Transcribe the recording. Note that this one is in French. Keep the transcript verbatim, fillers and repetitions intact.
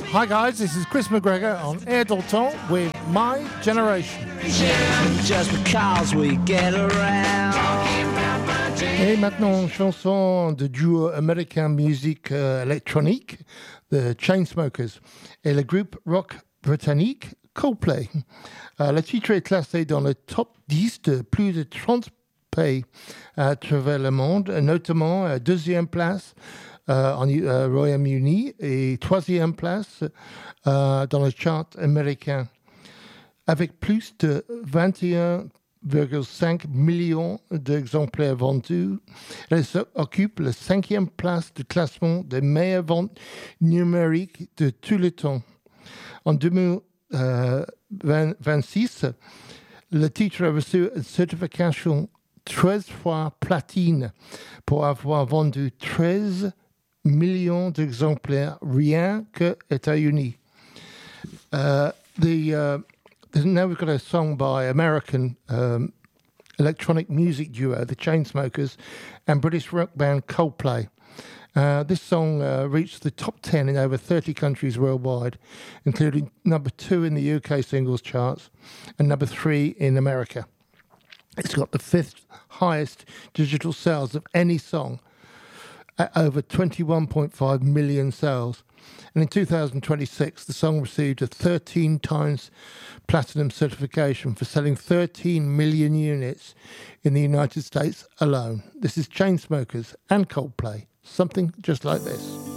Hi guys, this is Chris McGregor on Air Dalton with My Generation. Just because we get around. Et maintenant, une chanson de duo américain musique euh, électronique, The Chainsmokers, et le groupe rock britannique Coldplay. Euh, le titre est classé dans le top dix de plus de trente pays à travers le monde, notamment à deuxième place euh, en euh, Royaume-Uni et troisième place euh, dans le chart américain. Avec plus de vingt et un virgule cinq millions d'exemplaires vendus, elle occupe la cinquième place du classement des meilleures ventes numériques de tous les temps. En deux mille vingt-six, le titre a reçu une certification treize fois platine pour avoir vendu treize millions d'exemplaires rien qu'aux États-Unis. Uh, the uh, now we've got a song by American um, electronic music duo, the Chainsmokers, and British rock band Coldplay. Uh, this song uh, reached the top ten in over thirty countries worldwide, including number two in the U K singles charts and number three in America. It's got the fifth highest digital sales of any song at over twenty-one point five million sales. And in two thousand twenty-six, the song received a thirteen times platinum certification for selling thirteen million units in the United States alone. This is Chainsmokers and Coldplay. Something just like this.